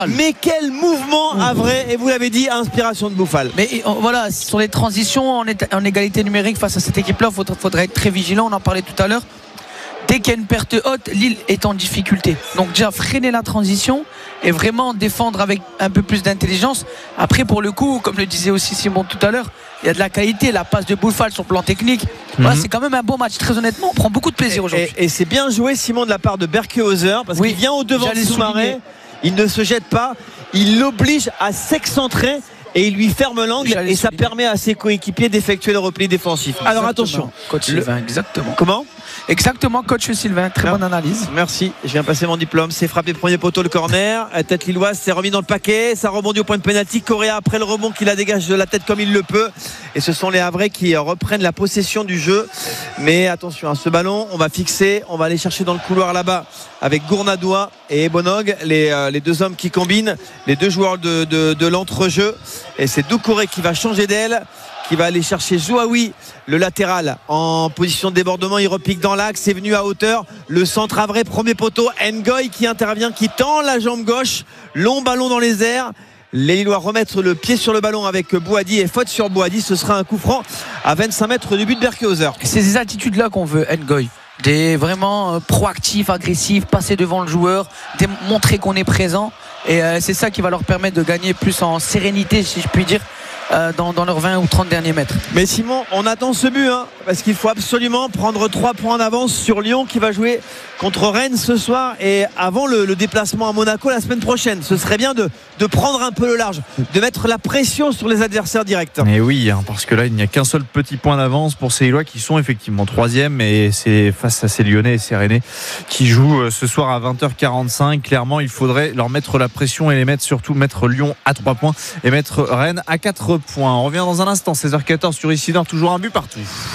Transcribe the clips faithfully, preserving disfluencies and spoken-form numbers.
Mais quel mouvement à vrai, et vous l'avez dit, inspiration de Bouffal. Mais voilà, sur les transitions, on est en égalité numérique face à cette équipe-là, il faudrait, faudrait être très vigilant, on en parlait tout à l'heure. Dès qu'il y a une perte haute, Lille est en difficulté. Donc déjà freiner la transition et vraiment défendre avec un peu plus d'intelligence. Après, pour le coup, comme le disait aussi Simon tout à l'heure, il y a de la qualité, la passe de Bouffal sur le plan technique. Mm-hmm. Voilà, c'est quand même un beau match. Très honnêtement, on prend beaucoup de plaisir aujourd'hui. Et, et, et c'est bien joué, Simon, de la part de Berkehauser, parce oui, qu'il vient au devant de Soumaré. Il ne se jette pas, il l'oblige à s'excentrer et il lui ferme l'angle et ça souligner. permet à ses coéquipiers d'effectuer le repli défensif. Exactement. Alors attention, coach le... Sylvain, exactement. Comment ? Exactement, coach Sylvain, très non. bonne analyse. Merci, je viens passer mon diplôme. C'est frappé premier poteau, le corner. Tête lilloise, c'est remis dans le paquet. Ça rebondit au point de pénalty. Correa après le rebond qui la dégage de la tête comme il le peut. Et ce sont les Havrais qui reprennent la possession du jeu. Mais attention à ce ballon, on va fixer, on va aller chercher dans le couloir là-bas avec Gournadoua et Bonog, les, euh, les deux hommes qui combinent, les deux joueurs de, de, de l'entrejeu. Et c'est Doucouré qui va changer d'aile, qui va aller chercher Zouaoui, le latéral en position de débordement. Il repique dans l'axe, c'est venu à hauteur. Le centre Havrais, premier poteau. Ngoy qui intervient, qui tend la jambe gauche. Long ballon dans les airs. Les Lillois remettent le pied sur le ballon avec Bouhaddi et faute sur Bouhaddi. Ce sera un coup franc à vingt-cinq mètres du but de Berkehauser. C'est ces attitudes-là qu'on veut, Ngoy. Des vraiment euh, proactifs, agressifs, passer devant le joueur, montrer qu'on est présent. Et euh, c'est ça qui va leur permettre de gagner plus en sérénité, si je puis dire, euh, dans, dans leurs vingt ou trente derniers mètres. Mais Simon, on attend ce but, hein, parce qu'il faut absolument prendre trois points d'avance sur Lyon qui va jouer contre Rennes ce soir et avant le, le déplacement à Monaco la semaine prochaine. Ce serait bien de, de prendre un peu le large, de mettre la pression sur les adversaires directs. Et oui, hein, parce que là, il n'y a qu'un seul petit point d'avance pour ces Lillois qui sont effectivement troisième et c'est face à ces Lyonnais et ces Rennais qui jouent ce soir à vingt heures quarante-cinq. Clairement, il faudrait leur mettre la pression et les mettre, surtout mettre Lyon à trois points et mettre Rennes à quatre points. On revient dans un instant, seize heures quatorze sur Ici Nord, toujours un but partout.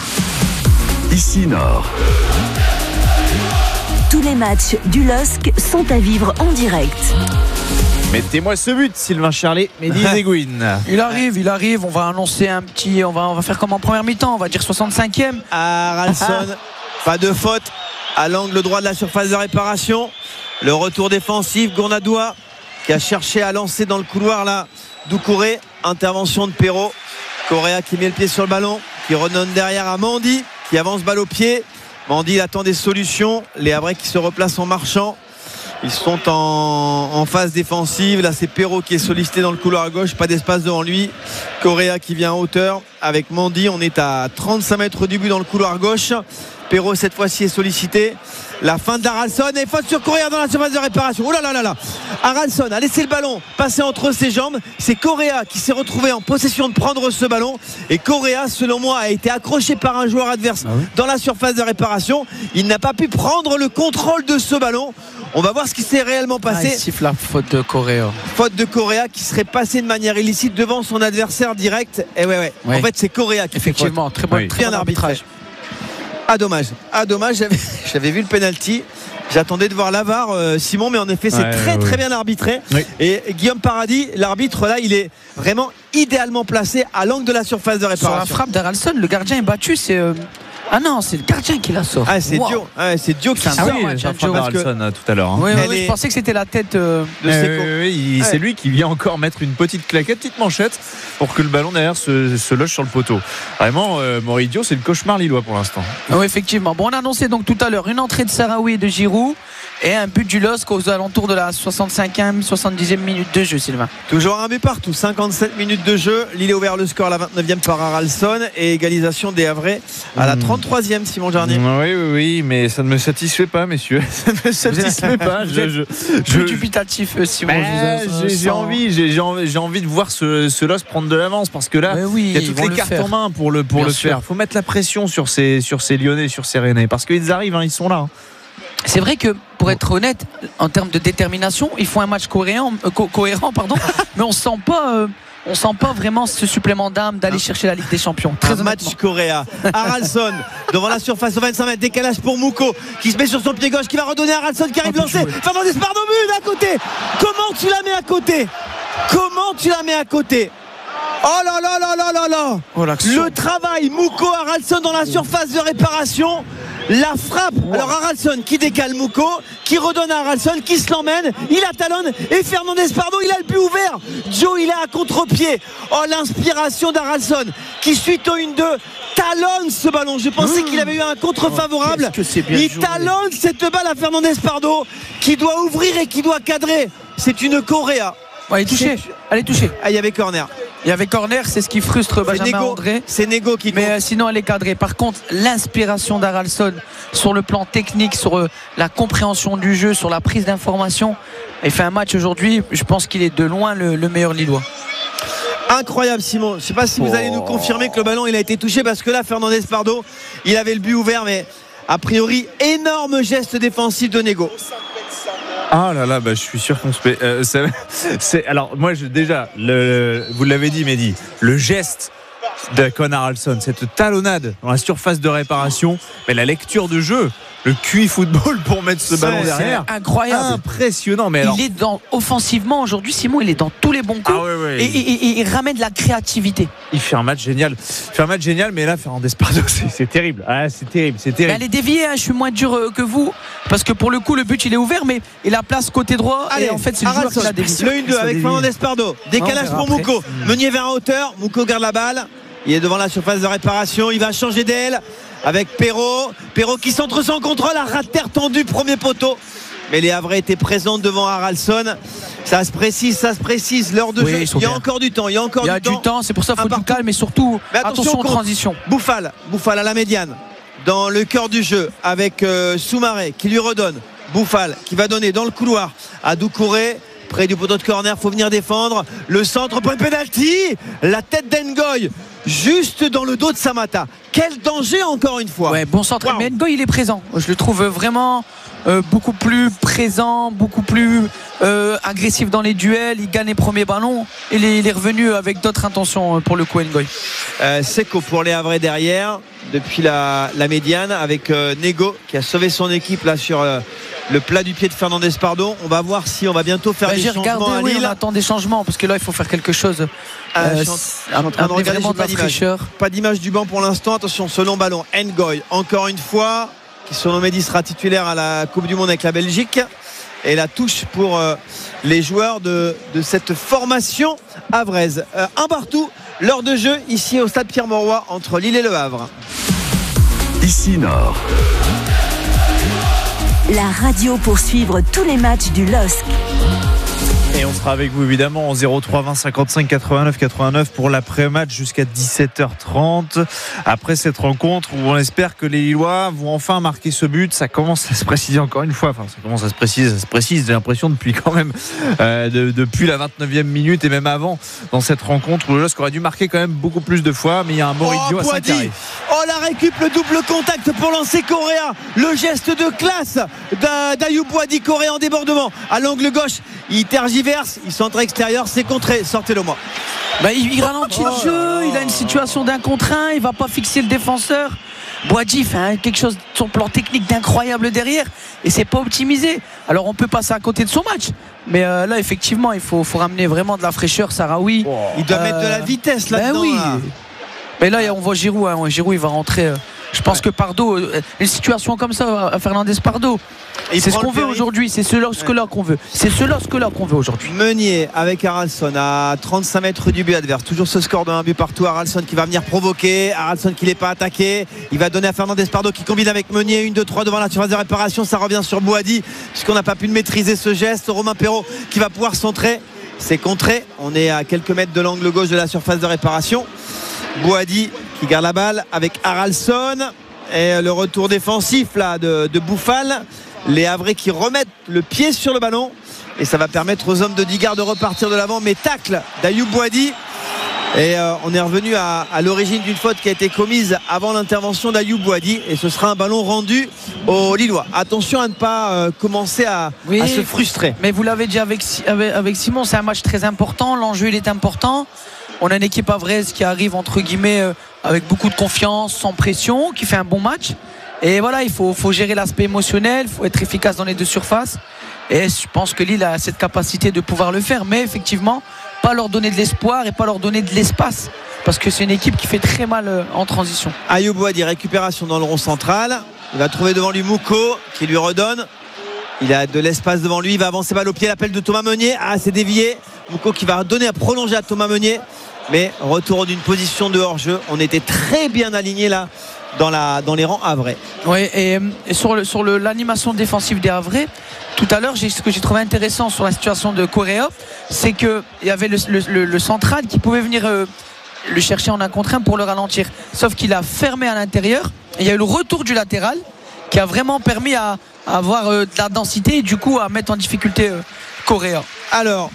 Ici Nord. Tous les matchs du L O S C sont à vivre en direct. Mettez-moi ce but, Sylvain Charlet, Mehdi Zegouine. Il arrive, il arrive. On va annoncer un petit. On va, on va faire comme en première mi-temps. On va dire soixante-cinquième. Haralson, pas de faute à l'angle droit de la surface de réparation. Le retour défensif, Gournadoua qui a cherché à lancer dans le couloir là. Doucouré, intervention de Perrault. Correa qui met le pied sur le ballon, qui redonne derrière à Mandy, qui avance balle au pied. Mandy il attend des solutions. Les Havrais qui se replacent en marchant. Ils sont en, en phase défensive. Là c'est Perrault qui est sollicité dans le couloir à gauche. Pas d'espace devant lui. Correa qui vient en hauteur avec Mandy. On est à trente-cinq mètres du but dans le couloir gauche. Perrault cette fois-ci est sollicité. La fin d'Haralson et faute sur Correa dans la surface de réparation. Oh là là là là. Haralson a laissé le ballon passer entre ses jambes. C'est Correa qui s'est retrouvé en possession de prendre ce ballon. Et Correa, selon moi, a été accroché par un joueur adverse ah oui. dans la surface de réparation. Il n'a pas pu prendre le contrôle de ce ballon. On va voir ce qui s'est réellement passé. Ah, il siffle la faute de Correa. Faute de Correa qui serait passé de manière illicite devant son adversaire direct. Et ouais, ouais. Oui. En fait, c'est Correa qui effectivement fait très bon, oui. très bon arbitrage. Ah dommage, ah dommage, j'avais, j'avais vu le penalty. J'attendais de voir l'A V A R, euh, Simon, mais en effet c'est ouais, très ouais, très ouais. bien arbitré. Oui. Et Guillaume Paradis, l'arbitre là, il est vraiment idéalement placé à l'angle de la surface de réparation. Sur la frappe d'Haralson, le gardien est battu, c'est euh... ah non, c'est le gardien qui la sort. Ah c'est wow. Dio, ah, c'est Dio qui ah, sort. Oui, ouais, Dio Haralson hein. tout à l'heure. Hein. Oui, oui, oui, est... Je pensais que c'était la tête euh, de Seco. Euh, oui, c'est ouais. lui qui vient encore mettre une petite claquette, petite manchette pour que le ballon derrière se, se loge sur le poteau. Vraiment, euh, Moridio, c'est le cauchemar lillois pour l'instant. Oui, effectivement. Bon, on a annoncé donc tout à l'heure une entrée de Sahraoui et de Giroud. Et un but du L O S C aux alentours de la soixante-cinquième, soixante-dixième minute de jeu, Sylvain. Toujours un but partout, cinquante-sept minutes de jeu. Lille a ouvert le score à la vingt-neuvième par Haralson et égalisation des Havrais à la trente-troisième, Simon Jarnier. Oui, oui, oui, mais ça ne me satisfait pas, messieurs. Ça ne me satisfait pas. Je, je, je, dubitatif, Simon. Bah, j'ai, j'ai, envie, j'ai, j'ai, envie, j'ai envie de voir ce, ce L O S C prendre de l'avance parce que là, oui, il y a toutes les cartes faire. en main pour le, pour le faire. Il faut mettre la pression sur ces, sur ces Lyonnais, sur ces Rennais parce qu'ils arrivent, hein, ils sont là. Hein. C'est vrai que, pour être honnête, en termes de détermination, ils font un match cohérent, euh, co- cohérent pardon, mais on sent pas, euh, on sent pas vraiment ce supplément d'âme d'aller chercher la Ligue des Champions. Très un match Correa. Haralson devant la surface au vingt-cinq mètres, décalage pour Mouko qui se met sur son pied gauche, qui va redonner à Haralson qui arrive lancé. Fernandez pardon but à côté. Comment tu la mets à côté? Comment tu la mets à côté? Oh là là là là là là. Oh, le travail Mouko Haralson dans la surface de réparation. La frappe. Wow. Alors Haralson qui décale Mouko, qui redonne à Haralson, qui se l'emmène. Il a talonne et Fernandez Pardo, il a le but ouvert. Joe, il est à contre-pied. Oh, l'inspiration d'Haralson qui suite au un deux talonne ce ballon. Je pensais mmh. qu'il avait eu un contre favorable. Oh, il joué. talonne cette balle à Fernandez Pardo qui doit ouvrir et qui doit cadrer. C'est une Correa. Ouais, elle est touchée. Elle est touchée. Ah, il y avait corner. Il y avait corner, c'est ce qui frustre Benjamin Négo. André. C'est Négo qui compte. Mais euh, sinon, elle est cadrée. Par contre, l'inspiration d'Haralson sur le plan technique, sur euh, la compréhension du jeu, sur la prise d'information, il fait un match aujourd'hui. Je pense qu'il est de loin le, le meilleur Lillois. Incroyable, Simon. Je ne sais pas si vous oh. allez nous confirmer que le ballon il a été touché, parce que là, Fernandez Pardo, il avait le but ouvert, mais a priori, énorme geste défensif de Négo. Ah là là, bah, je suis sûr qu'on se fait. Euh, c'est, c'est, alors, moi, je, déjà, le, vous l'avez dit, Mehdi, le geste de Con Haralson, cette talonnade dans la surface de réparation, mais la lecture de jeu, le Q I football pour mettre ce ballon c'est, derrière. C'est incroyable. Impressionnant. Mais alors... Il est dans, offensivement aujourd'hui, Simon, il est dans tous les bons coups. Ah ouais, ouais, et, il... Et, et, et il ramène de la créativité. Il fait un match génial. Il fait un match génial, mais là, Fernandez Pardo, c'est, c'est terrible. Ah, c'est terrible, c'est terrible. Mais elle est déviée, hein, je suis moins dur que vous. Parce que pour le coup, le but, il est ouvert, mais il a place côté droit. Allez, et en fait, c'est le joueur qui l'a dévié. Le un deux avec Fernandez Pardo. Décalage pour Mouko. Mmh. Meunier vers en hauteur. Mouko garde la balle. Il est devant la surface de réparation. Il va changer d'aile avec Perrault. Perrault qui centre sans contrôle. À ras de terre tendu, premier poteau. Mais les Havrais étaient présents devant Haralson. Ça se précise, ça se précise. L'heure de oui, jeu. Il y a bien. encore du temps. Il y a encore il y a du, du temps. temps. C'est pour ça qu'il faut du calme. Et surtout, mais attention, attention aux transitions. Bouffal. Bouffal à la médiane. Dans le cœur du jeu. Avec euh, Soumaré qui lui redonne. Bouffal qui va donner dans le couloir à Doucouré. Près du poteau de corner, faut venir défendre. Le centre pour une pénalty. La tête d'Ngoy juste dans le dos de Samata. Quel danger encore une fois. Ouais, bon centre. Wow. Mais Ngoy il est présent. Je le trouve vraiment euh, beaucoup plus présent, beaucoup plus euh, agressif dans les duels. Il gagne les premiers ballons. Il est, il est revenu avec d'autres intentions pour le coup, Ngoy. Euh, Seko pour les Havrais derrière depuis la, la médiane avec euh, Négo qui a sauvé son équipe là sur euh, le plat du pied de Fernandez Pardo. On va voir si on va bientôt faire bah, des changements regardé, à Lille. Oui, on attend des changements parce que là il faut faire quelque chose. Ah, euh, je suis en train de regarder, j'ai pas d'image. Pas d'image du banc pour l'instant. Attention, ce long ballon, Ngoy encore une fois, qui selon Mehdi sera titulaire à la Coupe du Monde avec la Belgique. Et la touche pour euh, les joueurs de, de cette formation havraise. Euh, un partout, l'heure de jeu ici au stade Pierre-Mauroy entre Lille et Le Havre. Ici Nord. La radio pour suivre tous les matchs du L O S C. Et on sera avec vous évidemment en zéro trois vingt cinquante-cinq quatre-vingt-neuf quatre-vingt-neuf pour l'après-match jusqu'à dix-sept heures trente. Après cette rencontre où on espère que les Lillois vont enfin marquer ce but, ça commence à se préciser encore une fois. Enfin, ça commence à se préciser, ça se précise. J'ai l'impression depuis quand même euh, de, depuis la vingt-neuvième minute et même avant dans cette rencontre où le L O S C aurait dû marquer quand même beaucoup plus de fois, mais il y a un Moridio oh, à cinq arrêts. Oh la récup, le double contact pour lancer Correa. Le geste de classe d'Ayoub Boadi. Correa en débordement à l'angle gauche. Il tergiverse, il centre extérieur, c'est contré. Sortez-le moi. Bah, il, il ralentit oh, le jeu, oh. Il a une situation d'un contre un, il va pas fixer le défenseur. Boadi fait hein, quelque chose sur le plan technique d'incroyable derrière et c'est pas optimisé. Alors on peut passer à côté de son match. Mais euh, là effectivement il faut, faut ramener vraiment de la fraîcheur. Sahraoui oh. Il doit euh, mettre de la vitesse là-dedans. Ben oui. Là. Mais là on voit Giroud, hein. Giroud il va rentrer. Euh, je pense ouais. que Pardo, euh, une situation comme ça à Fernandez Pardo, et c'est ce qu'on veut aujourd'hui. C'est ce L O S C-là qu'on veut. C'est ce L O S C-là qu'on veut aujourd'hui. Meunier avec Haralson à trente-cinq mètres du but adverse. Toujours ce score de un but partout. Haralson qui va venir provoquer. Haralson qui n'est pas attaqué. Il va donner à Fernandez Pardo qui combine avec Meunier. une deux trois devant la surface de réparation. Ça revient sur Boadi puisqu'on n'a pas pu maîtriser ce geste. Romain Perrault qui va pouvoir centrer. C'est contré. On est à quelques mètres de l'angle gauche de la surface de réparation. Boadi qui garde la balle avec Haralson. Et le retour défensif là de, de Bouffal. Les Havrais qui remettent le pied sur le ballon et ça va permettre aux hommes de Digard de repartir de l'avant, mais tacle d'Ayoub Boadi. Et euh, on est revenu à, à l'origine d'une faute qui a été commise avant l'intervention d'Ayoub Boadi et ce sera un ballon rendu aux Lillois. Attention à ne pas euh, commencer à, oui, à se frustrer. Mais vous l'avez dit avec, avec, avec Simon, c'est un match très important, l'enjeu il est important. On a une équipe havraise qui arrive entre guillemets euh, avec beaucoup de confiance, sans pression, qui fait un bon match. Et voilà, il faut, faut gérer l'aspect émotionnel, il faut être efficace dans les deux surfaces. Et je pense que Lille a cette capacité de pouvoir le faire. Mais effectivement, pas leur donner de l'espoir et pas leur donner de l'espace. Parce que c'est une équipe qui fait très mal en transition. Ayoub Boadi, récupération dans le rond central. Il va trouver devant lui Mouko qui lui redonne. Il a de l'espace devant lui. Il va avancer balle au pied. L'appel de Thomas Meunier. Ah, c'est dévié. Mouko qui va donner à prolonger à Thomas Meunier. Mais retour d'une position de hors-jeu. On était très bien alignés là dans, la, dans les rangs havrais. Oui, et, et sur, le, sur le, l'animation défensive des Havrais, tout à l'heure, j'ai, ce que j'ai trouvé intéressant sur la situation de Correa, c'est qu'il y avait le, le, le, le central qui pouvait venir euh, le chercher en un contre un pour le ralentir. Sauf qu'il a fermé à l'intérieur. Et il y a eu le retour du latéral qui a vraiment permis à, à avoir euh, de la densité et du coup à mettre en difficulté euh, Correa. Alors,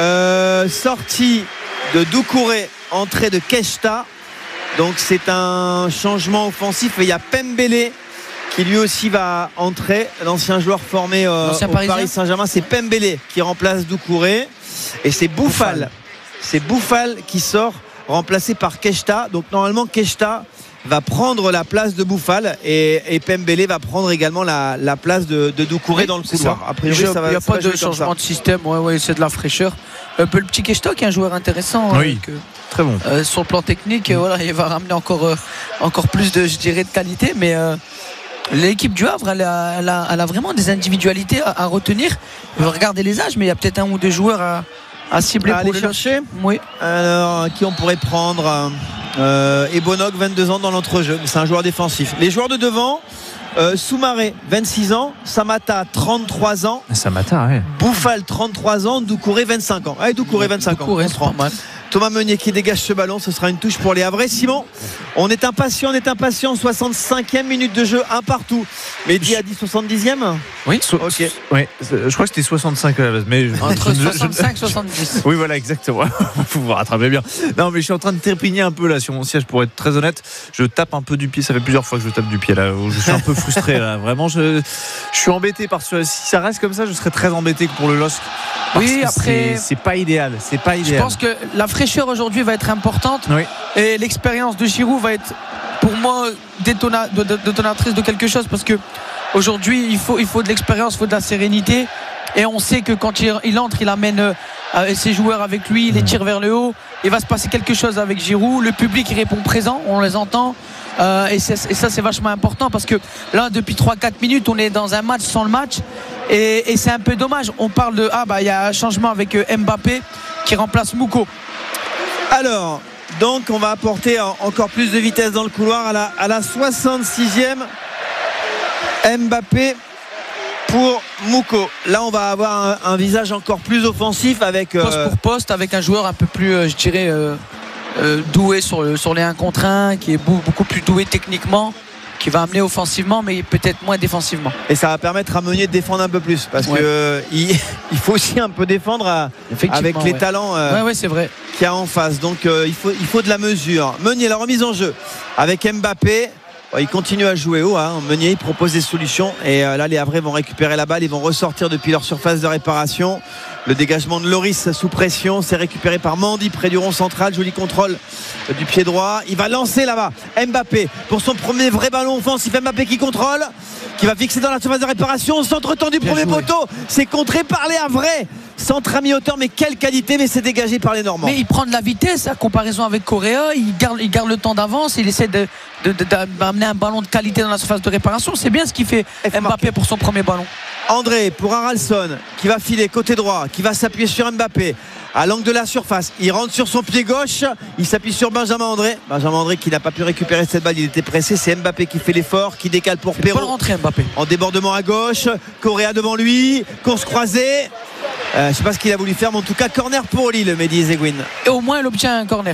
euh, sortie de Doucouré, entrée de Keshta. Donc c'est un changement offensif et il y a Pembele qui lui aussi va entrer, l'ancien joueur formé euh, au Parisien. Paris Saint-Germain. C'est Pembele qui remplace Doucouré et c'est Bouffal. Bouffal c'est Bouffal qui sort remplacé par Keshta. Donc normalement Keshta va prendre la place de Bouffal et, et Pembele va prendre également la, la place de, de Doucouré oui, dans le couloir. A priori, il n'y a pas de changement de système. Ouais, ouais, c'est de la fraîcheur. Un peu le petit Keshta qui est un joueur intéressant. Oui, avec, très bon. Euh, sur le plan technique, mmh. voilà, il va ramener encore, euh, encore plus de, je dirais, de qualité. Mais euh, l'équipe du Havre, elle a, elle a, elle a vraiment des individualités à, à retenir. Il va regarder les âges, mais il y a peut-être un ou deux joueurs à, à cibler à pour aller chercher. Oui. Alors, qui on pourrait prendre euh, Ebonok, vingt-deux ans dans l'entrejeu. C'est un joueur défensif. Les joueurs de devant. Euh, Soumaré, vingt-six ans. Samata, trente-trois ans. Samata, ouais. Bouffal, trente-trois ans. Doucouré, vingt-cinq ans. Ah, Doucouré, vingt-cinq Doucouré, ans. c'est pas mal. Thomas Meunier qui dégage ce ballon, ce sera une touche pour les Havrais. Simon, on est impatient, on est impatient. soixante-cinquième minute de jeu, un partout. Mehdi a dit soixante-dixième. Oui, so- ok. Oui, je crois que c'était soixante-cinq à la base. Mais entre soixante-cinq et soixante-dix. Oui, voilà, exactement. Vous vous rattrapez bien. Non, mais je suis en train de trépigner un peu là sur mon siège pour être très honnête. Je tape un peu du pied. Ça fait plusieurs fois que je tape du pied là. Je suis un peu frustré là. Vraiment, je, je suis embêté parce que si ça reste comme ça, je serais très embêté pour le L O S C. Oui, après, c'est, c'est pas idéal. C'est pas idéal. Je pense que la fraîcheur aujourd'hui va être importante. Oui. Et l'expérience de Giroud va être pour moi détona, de, de, détonatrice de quelque chose parce que aujourd'hui il faut, il faut de l'expérience, il faut de la sérénité et on sait que quand il, il entre il amène euh, ses joueurs avec lui, il les tire vers le haut, il va se passer quelque chose avec Giroud, le public il répond présent, on les entend. Euh, et, et ça c'est vachement important parce que là depuis trois quatre minutes on est dans un match sans le match et, et c'est un peu dommage. On parle de ah bah il y a un changement avec euh, Mbappé qui remplace Mouko. Alors donc on va apporter encore plus de vitesse dans le couloir à la, à la soixante-sixième. Mbappé pour Mouko. Là on va avoir un, un visage encore plus offensif avec euh... poste pour poste avec un joueur un peu plus euh, je dirais euh, euh, doué sur, le, sur les un contre un, qui est beaucoup plus doué techniquement, qui va amener offensivement mais peut-être moins défensivement. Et ça va permettre à Meunier de défendre un peu plus parce ouais. que euh, il, il faut aussi un peu défendre à, avec les ouais. talents euh, ouais, ouais, c'est vrai. qu'il y a en face. Donc euh, il, faut, il faut de la mesure. Meunier, la remise en jeu avec Mbappé. Il continue à jouer haut, hein. Meunier il propose des solutions et euh, là les Havrais vont récupérer la balle, ils vont ressortir depuis leur surface de réparation. Le dégagement de Loris sous pression, c'est récupéré par Mandy près du rond central, joli contrôle du pied droit. Il va lancer là-bas Mbappé pour son premier vrai ballon offensif. Mbappé qui contrôle, qui va fixer dans la surface de réparation, centre tendu, premier poteau, c'est contré par les Havrais. Centre à mi-hauteur, mais quelle qualité, mais c'est dégagé par les Normands. Mais il prend de la vitesse à comparaison avec Correa, il garde, il garde le temps d'avance, il essaie de, de, de, d'amener un ballon de qualité dans la surface de réparation. C'est bien ce qu'il fait Mbappé marqué pour son premier ballon. André pour Haralson qui va filer côté droit, qui va s'appuyer sur Mbappé à l'angle de la surface, il rentre sur son pied gauche, il s'appuie sur Benjamin André Benjamin André qui n'a pas pu récupérer cette balle, il était pressé, c'est Mbappé qui fait l'effort, qui décale pour Perrault. Bonne rentrée Mbappé. En débordement à gauche, Correa devant lui, course croisée. Euh, je ne sais pas ce qu'il a voulu faire, mais en tout cas corner pour Lille, Mehdi Ezeguine. Et au moins il obtient un corner.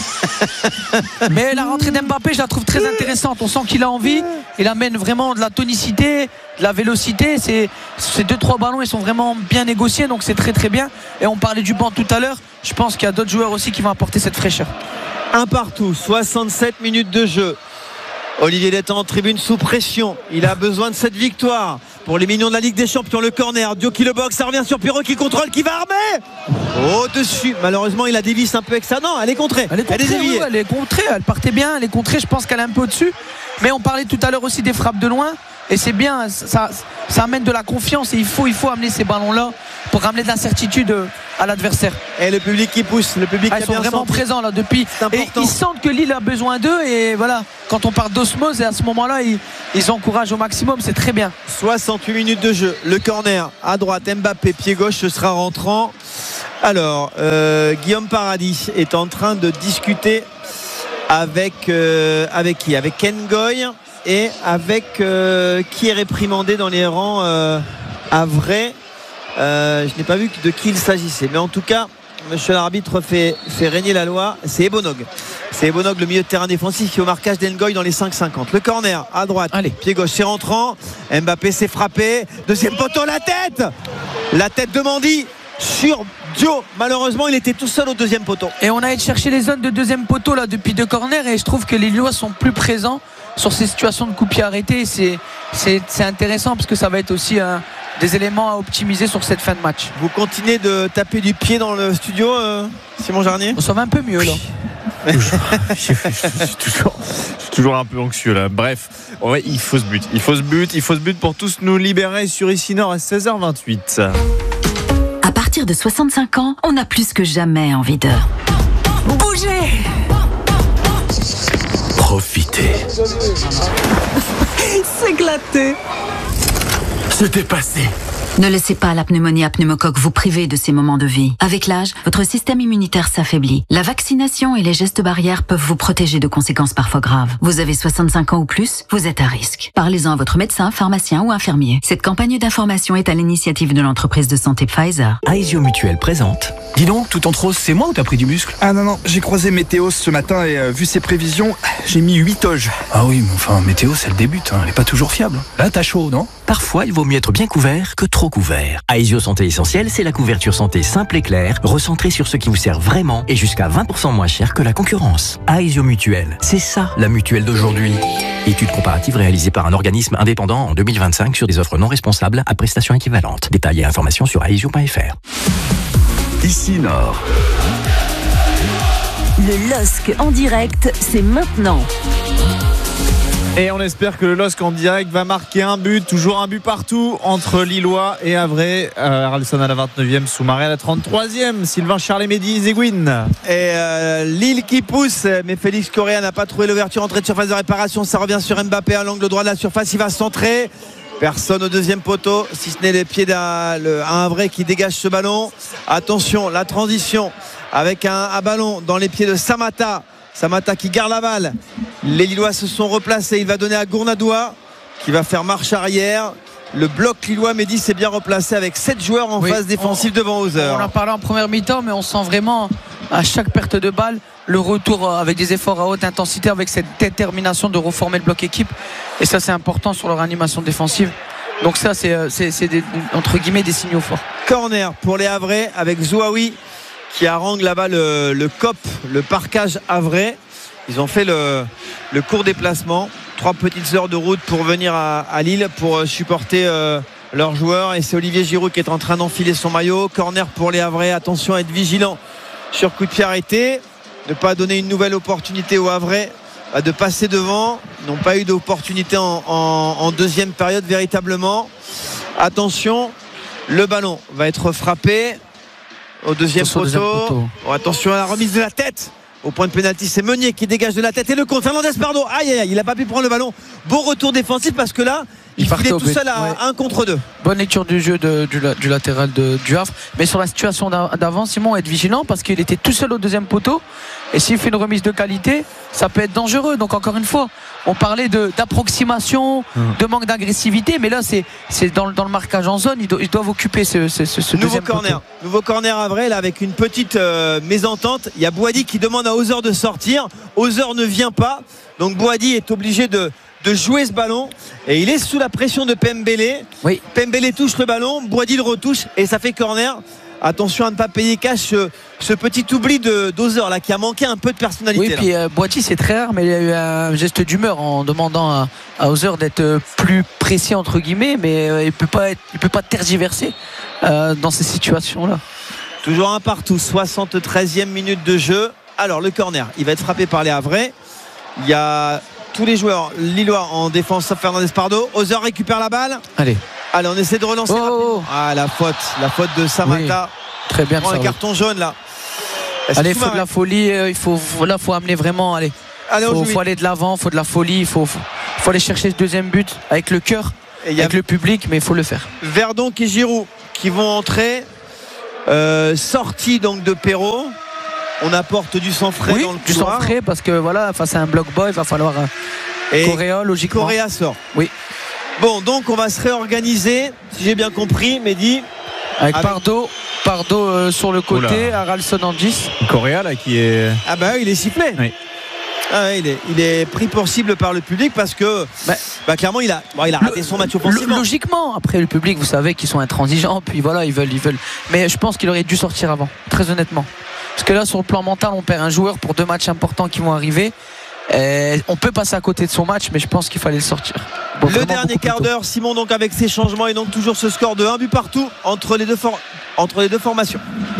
Mais la rentrée d'Mbappé je la trouve très intéressante. On sent qu'il a envie, il amène vraiment de la tonicité, de la vélocité. Ces, ces deux trois ballons ils sont vraiment bien négociés, donc c'est très très bien. Et on parlait du banc tout à l'heure, je pense qu'il y a d'autres joueurs aussi qui vont apporter cette fraîcheur. Un partout, soixante-sept minutes de jeu. Olivier Létang en tribune sous pression, il a besoin de cette victoire pour les millions de la Ligue des Champions. Le corner, Dio qui le boxe, ça revient sur Perrault qui contrôle, qui va armer au-dessus. Malheureusement il a dévissé un peu avec ça. Non, elle est contrée, elle est contrée, elle est, oui, elle est contrée, elle partait bien, elle est contrée, je pense qu'elle est un peu au-dessus. Mais on parlait tout à l'heure aussi des frappes de loin. et c'est bien, ça, ça amène de la confiance et il faut, il faut amener ces ballons-là pour ramener de l'incertitude à l'adversaire. Et le public qui pousse, le public ah, qui ils sont vraiment senti. présents là depuis. Et ils sentent que Lille a besoin d'eux et voilà, quand on parle d'osmose, et à ce moment-là, ils, ils encouragent au maximum, c'est très bien. soixante-huit minutes de jeu, le corner à droite, Mbappé pied gauche, ce sera rentrant. Alors, euh, Guillaume Paradis est en train de discuter avec, euh, avec qui ? Avec Ken Goy et avec euh, qui est réprimandé dans les rangs euh, havrais. Euh, je n'ai pas vu de qui il s'agissait, mais en tout cas, monsieur l'arbitre fait, fait régner la loi. C'est Ebonog. C'est Ebonog, le milieu de terrain défensif, qui est au marquage d'Engoy dans les cinq cinquante. Le corner à droite, allez, pied gauche, c'est rentrant. Mbappé s'est frappé. Deuxième poteau, la tête La tête de Mandy sur Dio. Malheureusement, il était tout seul au deuxième poteau. Et on a été chercher les zones de deuxième poteau là depuis deux corners et je trouve que les Lillois sont plus présents sur ces situations de coup de pied arrêté. C'est, c'est, c'est intéressant parce que ça va être aussi un, des éléments à optimiser sur cette fin de match. Vous continuez de taper du pied dans le studio, euh, Simon Jarnier ? Ça va un peu mieux là. Toujours, je, suis, je, suis toujours, je suis toujours un peu anxieux là. Bref, ouais, il faut ce but. Il faut ce but. Il faut ce but pour tous nous libérer sur Ici Nord à seize heures vingt-huit. À partir de soixante-cinq ans, on a plus que jamais envie de bouger, Profitez, s'éclater, se dépasser. Ne laissez pas la pneumonie à pneumocoque vous priver de ces moments de vie. Avec l'âge, votre système immunitaire s'affaiblit. La vaccination et les gestes barrières peuvent vous protéger de conséquences parfois graves. Vous avez soixante-cinq ans ou plus, vous êtes à risque. Parlez-en à votre médecin, pharmacien ou infirmier. Cette campagne d'information est à l'initiative de l'entreprise de santé Pfizer. Aesio Mutuelle présente. Dis donc, tout en rose, c'est moi ou t'as pris du muscle ? Ah non, non, j'ai croisé Météos ce matin et euh, vu ses prévisions, j'ai mis huit oges. Ah oui, mais enfin, Météo, c'est le début, hein. Elle est pas toujours fiable. Là, t'as chaud, non ? Parfois, il vaut mieux être bien couvert que trop couvert. Aesio Santé Essentielle, c'est la couverture santé simple et claire, recentrée sur ce qui vous sert vraiment et jusqu'à vingt pour cent moins cher que la concurrence. Aesio Mutuelle, c'est ça la mutuelle d'aujourd'hui. Étude comparative réalisée par un organisme indépendant en deux mille vingt-cinq sur des offres non responsables à prestations équivalentes. Détails et informations sur aesio point f r. Ici Nord. Le L O S C en direct, c'est maintenant. Et on espère que le L O S C en direct va marquer un but, toujours un but partout entre Lillois et Havrais. Euh, Haralson à la vingt-neuvième, Soumaré à la trente-troisième, Sylvain Charles et Mehdi Zeguin. Et euh, Lille qui pousse, mais Félix Correa n'a pas trouvé l'ouverture, entrée de surface de réparation. Ça revient sur Mbappé à l'angle droit de la surface, il va centrer. Personne au deuxième poteau, si ce n'est les pieds d'un un Havrais qui dégage ce ballon. Attention, la transition avec un, un ballon dans les pieds de Samata. Samata qui garde la balle. Les Lillois se sont replacés. Il va donner à Gournadoua qui va faire marche arrière. Le bloc lillois, Mehdi, s'est bien replacé avec sept joueurs en oui, phase défensive on, devant Hauser. On en parlait en première mi-temps, mais on sent vraiment à chaque perte de balle le retour avec des efforts à haute intensité, avec cette détermination de reformer le bloc équipe. Et ça, c'est important sur leur animation défensive. Donc ça, c'est, c'est, c'est des, entre guillemets des signaux forts. Corner pour les Havrais avec Zouaoui qui harangue là-bas le, le C O P, le parcage Havrais. Ils ont fait le, le court déplacement. Trois petites heures de route pour venir à, à Lille pour supporter euh, leurs joueurs. Et c'est Olivier Giroud qui est en train d'enfiler son maillot. Corner pour les Havrais. Attention à être vigilant sur coup de pied arrêté. Ne pas donner une nouvelle opportunité aux Havrais de passer devant. Ils n'ont pas eu d'opportunité en, en, en deuxième période véritablement. Attention, le ballon va être frappé au deuxième poteau. Deuxième poteau. Oh, attention à la remise de la tête. Au point de pénalty, c'est Meunier qui dégage de la tête et le contre. Fernandez, pardon. Aïe, aïe, aïe, il n'a pas pu prendre le ballon. Beau retour défensif parce que là, il, il est tout seul à ouais. un contre deux. Bonne lecture du jeu de, du, du latéral de, du Havre. Mais sur la situation d'avant, Simon, être vigilant parce qu'il était tout seul au deuxième poteau. Et s'il fait une remise de qualité, ça peut être dangereux. Donc encore une fois, on parlait de, d'approximation, mmh. de manque d'agressivité. Mais là, c'est, c'est dans, dans le marquage en zone. Ils, do, ils doivent occuper ce, ce, ce nouveau deuxième corner. poteau. Nouveau corner à vrai, là, avec une petite euh, mésentente. Il y a Boadi qui demande à Hauser de sortir. Hauser ne vient pas. Donc Boadi est obligé de de jouer ce ballon et il est sous la pression de Pembele. Oui. Pembele touche le ballon, Boadi le retouche et ça fait corner. Attention à ne pas payer cash ce, ce petit oubli de d'Hauser là qui a manqué un peu de personnalité. Oui, puis euh, Boadi c'est très rare, mais il y a eu un geste d'humeur en demandant à, à Hauser d'être plus précis entre guillemets, mais euh, il peut pas être, il peut pas tergiverser euh, dans ces situations là. Toujours un partout, soixante-treizième minute de jeu. Alors le corner, il va être frappé par les Havrais. Il y a tous les joueurs lillois en défense sauf Fernandez Pardo. Ozer récupère la balle. Allez. Allez, on essaie de relancer Oh, rapidement. oh. Ah, la faute, la faute de Samata. Très bien. Prend ça un va. carton jaune là. Est-ce Allez, que il tu faut vas- de la folie. euh, Il faut, faut- là, faut amener vraiment. Allez, Allez, on faut, joue faut aller de l'avant. Faut de la folie. Il faut, faut, faut aller chercher ce deuxième but avec le cœur, Et il y a avec le public, mais il faut le faire. Verdonk et Giroud qui vont entrer. Euh, sortie donc de Perrault. On apporte du sang frais Oui, dans le du sang couloir. frais parce que voilà, face à un bloc bas, il va falloir euh, Et Correa, logiquement. Correa sort. Oui. Bon, donc on va se réorganiser, si j'ai bien compris, Mehdi. Avec, Avec- Pardo, Pardo euh, sur le côté, Oula. Haralson en dix. Correa là qui est. Ah bah il est sifflé. Oui. Ah ouais, il, est, il est pris pour cible par le public parce que Bah, bah, clairement il a, bon, il a raté son match offensivement. Logiquement, après le public, vous savez qu'ils sont intransigeants, puis voilà, ils veulent, ils veulent. Mais je pense qu'il aurait dû sortir avant, très honnêtement. Parce que là, sur le plan mental, on perd un joueur pour deux matchs importants qui vont arriver. Et on peut passer à côté de son match, mais je pense qu'il fallait le sortir. Bon, Le vraiment dernier beaucoup plus quart tôt. d'heure, Simon donc avec ses changements et donc toujours ce score de un but partout entre les deux, for- entre les deux formations.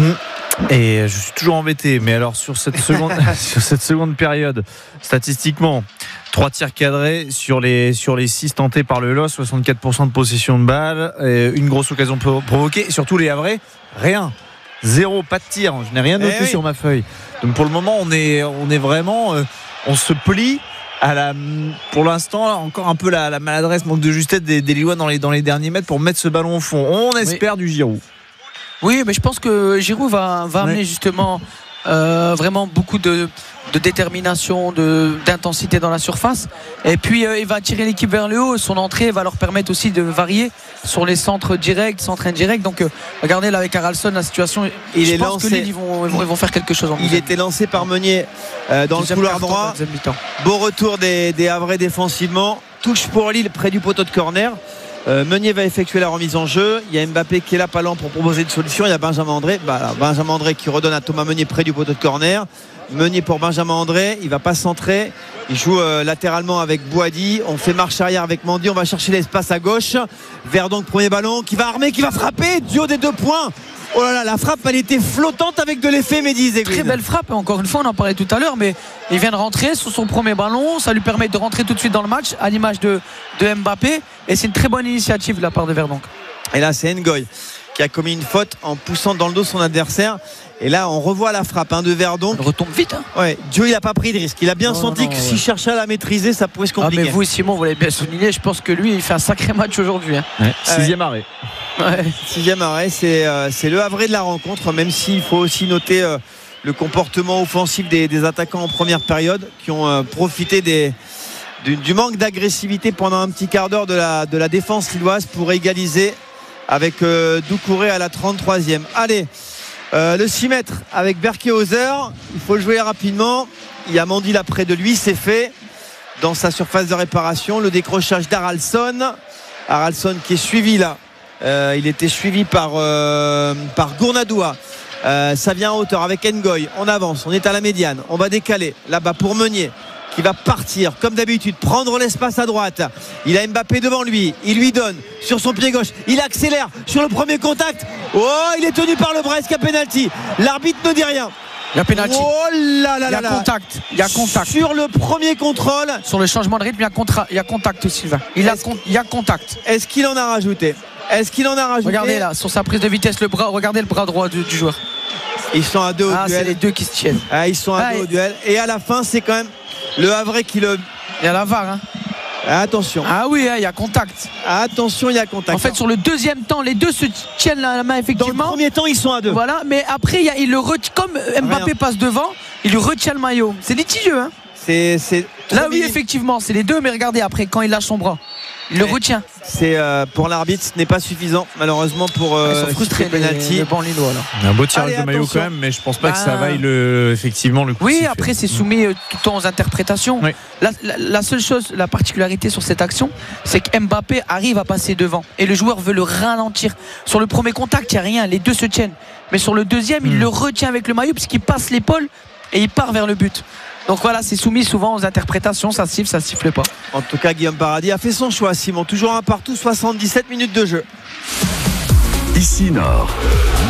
Et je suis toujours embêté, mais alors sur cette seconde, sur cette seconde période, statistiquement, trois tirs cadrés sur les, sur les six tentés par le L O S, soixante-quatre pour cent de possession de balle, et une grosse occasion pro- provoquée, et surtout les Havrais, rien. Zéro, pas de tir, je n'ai rien noté Eh oui. sur ma feuille. Donc pour le moment, on est, on est vraiment, euh, on se plie à la, pour l'instant, là, encore un peu la, la maladresse, manque de justesse des, des Lillois dans les, dans les derniers mètres pour mettre ce ballon au fond. On espère du Giroud. Oui, mais je pense que Giroud va, va amener Ouais. justement euh, vraiment beaucoup de, de détermination, de, d'intensité dans la surface. Et puis euh, il va tirer l'équipe vers le haut. Son entrée va leur permettre aussi de varier sur les centres directs, centres indirects. Donc euh, regardez là avec Haralson, la situation. Il je est pense lancé. que Lille, ils vont, ils vont, ils vont faire quelque chose en Il deuxième- était lancé par Meunier euh, dans deuxième le couloir quart-temps, droit. deuxième mi-temps. Beau retour des, des Havrais défensivement. Touche pour Lille près du poteau de corner. Euh, Meunier va effectuer la remise en jeu. Il y a Mbappé qui est là, pas lent pour proposer une solution. Il y a Benjamin André. Bah, alors, Benjamin André qui redonne à Thomas Meunier près du poteau de corner. Meunier pour Benjamin André. Il va pas centrer. Il joue euh, latéralement avec Boadi. On fait marche arrière avec Mendy. On va chercher l'espace à gauche. Verdonk, premier ballon qui va armer, qui va frapper. Duo des deux points. Oh là là, la frappe, elle était flottante avec de l'effet, Mehdi Zegouin. Très belle frappe, et encore une fois on en parlait tout à l'heure, mais il vient de rentrer sur son premier ballon, ça lui permet de rentrer tout de suite dans le match à l'image de, de Mbappé, et c'est une très bonne initiative de la part de Verdonk. Et là, c'est Ngoy qui a commis une faute en poussant dans le dos son adversaire. Et là, on revoit la frappe hein, de Verdonk. Il retombe vite, hein. Ouais, Dieu, il n'a pas pris de risque. Il a bien Non, senti non, que ouais. s'il cherchait à la maîtriser, ça pouvait se Ah, compliquer. mais vous, Simon, vous l'avez bien souligné, je pense que lui, il fait un sacré match aujourd'hui, hein. Ouais, sixième arrêt. Ouais. Sixième arrêt, c'est euh, c'est le Havrais de la rencontre, même s'il faut aussi noter euh, le comportement offensif des, des attaquants en première période qui ont euh, profité des, du, du manque d'agressivité pendant un petit quart d'heure de la, de la défense lilloise pour égaliser avec euh, Doucouré à la trente-troisième. Allez, euh, le six mètres avec Berkehauser, il faut jouer rapidement. Il y a Mandy là près de lui, c'est fait dans sa surface de réparation. Le décrochage d'Haralson. Haralson qui est suivi là. Euh, il était suivi par, euh, par Gournadoua. Euh, ça vient en hauteur avec Ngoy. On avance, on est à la médiane. On va décaler là-bas pour Meunier qui va partir comme d'habitude, prendre l'espace à droite. Il a Mbappé devant lui. Il lui donne sur son pied gauche. Il accélère sur le premier contact. Oh, il est tenu par le Brest qui a pénalty. L'arbitre ne dit rien. Il y a pénalty. Oh là là Il y là a là. contact. Il y a contact. Sur le premier contrôle, Sur le changement de rythme, il y a, contra- il y a contact, Sylvain. Il, a Est-ce- con- il y a contact. est-ce qu'il en a rajouté? Est-ce qu'il en a rajouté? Regardez là, sur sa prise de vitesse, le bras, regardez le bras droit du, du joueur. Ils sont à deux au Ah, c'est duel. les deux qui se tiennent. Ah, ils sont à Ah, deux et- au duel. Et à la fin, c'est quand même le Havrais qui le. Il y a la V A R, hein. Ah, attention. Ah oui, hein, il y a contact. Ah, attention, il y a contact. En fait, sur le deuxième temps, les deux se tiennent la la main, dans le effectivement. premier temps, ils sont à deux. Voilà, mais après, il, y a- il le retient, comme Mbappé Rien. passe devant, il lui retient le maillot. C'est litigieux, hein. C'est, c'est trop Là, oui, minime. effectivement, c'est les deux, mais regardez après, quand il lâche son bras, il le Ouais. retient. C'est euh, pour l'arbitre, ce n'est pas suffisant, malheureusement pour Ils euh, sont frustrés, siffler les, penalty. le banc lillois, là. Un beau tirage Allez, de maillot attention. quand même, mais je pense pas que Bah, ça vaille le, effectivement le coup de Oui, sifflet. après, c'est soumis euh, tout le temps aux interprétations. Oui. La, la- la seule chose, la particularité sur cette action, c'est que Mbappé arrive à passer devant et le joueur veut le ralentir. Sur le premier contact, il n'y a rien, les deux se tiennent. Mais sur le deuxième, il Hmm. le retient avec le maillot puisqu'il passe l'épaule et il part vers le but. Donc voilà, c'est soumis souvent aux interprétations, ça siffle, ça siffle pas. En tout cas, Guillaume Paradis a fait son choix, Simon. Toujours un partout, soixante-dix-sept minutes de jeu. Ici Nord,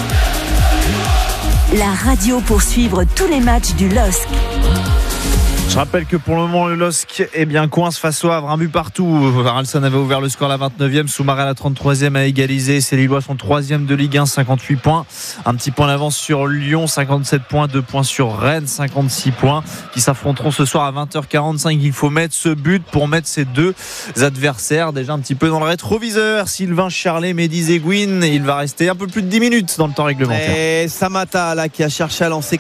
La radio pour suivre tous les matchs du L O S C. Je rappelle que pour le moment le L O S C est bien coince face au Havre, un but partout. Arlesson avait ouvert le score à la vingt-neuvième, Soumaré à la trente-troisième a égalisé. Ces Lillois sont troisième de Ligue un, cinquante-huit points, un petit point d'avance sur Lyon, cinquante-sept points, deux points sur Rennes, cinquante-six points, qui s'affronteront ce soir à vingt heures quarante-cinq. Il faut mettre ce but pour mettre ces deux adversaires déjà un petit peu dans le rétroviseur. Sylvain Charlet, Mehdi Zegouine, il va rester un peu plus de dix minutes dans le temps réglementaire. Et Samatta là qui a cherché à lancer